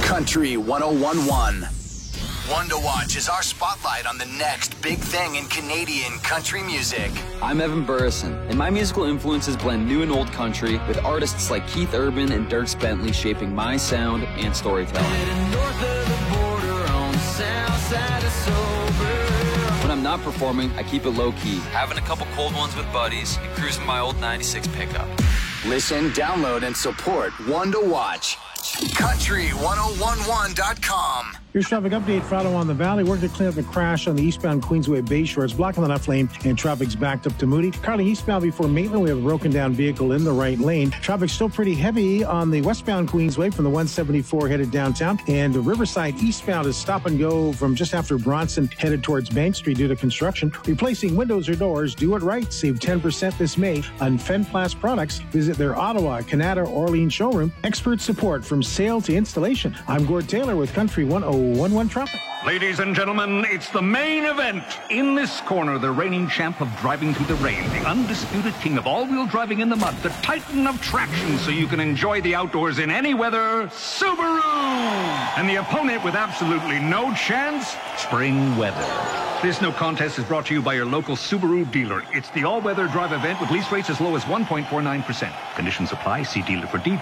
Country 101.1. One to Watch is our spotlight on the next big thing in Canadian country music. I'm Evan Burrison, and my musical influences blend new and old country with artists like Keith Urban and Dierks Bentley shaping my sound and storytelling. When I'm not performing, I keep it low-key, having a couple cold ones with buddies and cruising my old 96 pickup. Listen, download, and support One to Watch. Country1011.com. Here's traffic update for Ottawa on the Valley. Work to clean up the crash on the eastbound Queensway Bayshore. It's blocking the left lane and traffic's backed up to Moody. Currently eastbound before Maitland, we have a broken down vehicle in the right lane. Traffic's still pretty heavy on the westbound Queensway from the 174 headed downtown. And the Riverside eastbound is stop and go from just after Bronson headed towards Bank Street due to construction. Replacing windows or doors, do it right. Save 10% this May on Fenplast products. Visit their Ottawa, Canada, Orleans showroom. Expert support from sale to installation. I'm Gord Taylor with Country 101.1 Traffic. Ladies and gentlemen, it's the main event. In this corner, the reigning champ of driving through the rain, the undisputed king of all-wheel driving in the mud, the titan of traction so you can enjoy the outdoors in any weather, Subaru! And the opponent with absolutely no chance, spring weather. This no contest is brought to you by your local Subaru dealer. It's the all-weather drive event with lease rates as low as 1.49%. Conditions apply. See dealer for details.